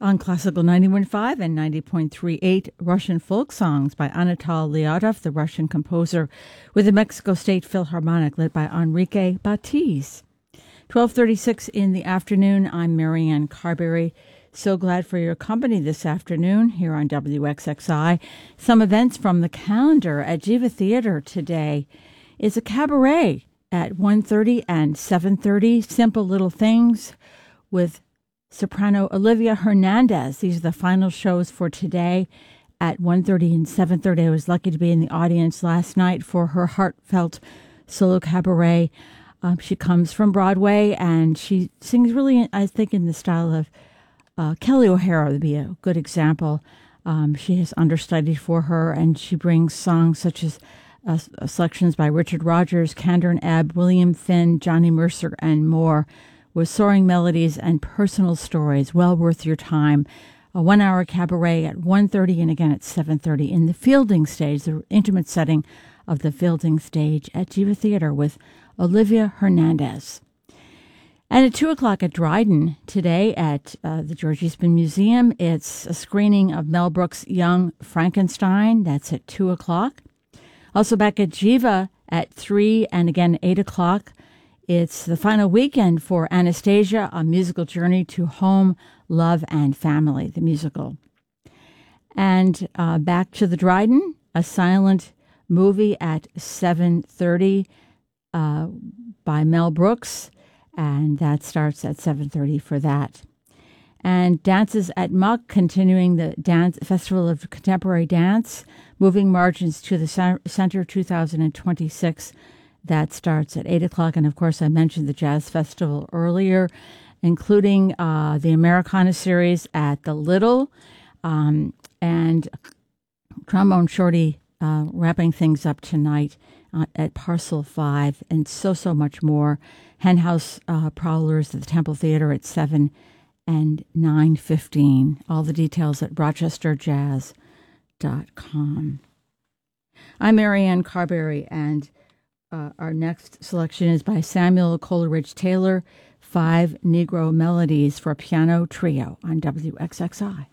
On Classical 91.5 and 90.38, Russian folk songs by Anatol Lyadov, the Russian composer, with the Mexico State Philharmonic led by Enrique Batiz. 12:36 in the afternoon. I'm Marianne Carberry. So glad for your company this afternoon here on WXXI. Some events from the calendar at Jiva Theater today is a cabaret at 1:30 and 7:30. Simple Little Things with soprano Olivia Hernandez. These are the final shows for today at 1:30 and 7:30. I was lucky to be in the audience last night for her heartfelt solo cabaret. She comes from Broadway, and she sings really, I think, in the style of Kelly O'Hara would be a good example. She has understudied for her, and she brings songs such as selections by Richard Rodgers, Kander and Ebb, William Finn, Johnny Mercer, and more, with soaring melodies and personal stories. Well worth your time. A 1-hour cabaret at 1:30 and again at 7:30 in the Fielding Stage, the intimate setting of the Fielding Stage at Jiva Theater with Olivia Hernandez. And at 2 o'clock at Dryden today at the George Eastman Museum, it's a screening of Mel Brooks' Young Frankenstein. That's at 2 o'clock. Also back at Jiva at 3 and again 8 o'clock. It's the final weekend for Anastasia, A Musical Journey to Home, Love, and Family, the musical. And back to the Dryden, a silent movie at 7:30 by Mel Brooks, and that starts at 7:30 for that. And Dances at Muck, continuing the Dance Festival of Contemporary Dance, Moving Margins to the Center 2026. That starts at 8 o'clock. And, of course, I mentioned the Jazz Festival earlier, including the Americana series at the Little, and Trombone Shorty wrapping things up tonight at Parcel 5, and so much more. Henhouse Prowlers at the Temple Theater at 7 and 9:15. All the details at rochesterjazz.com. I'm Marianne Carberry, and our next selection is by Samuel Coleridge Taylor, 5 Negro Melodies for Piano Trio on WXXI.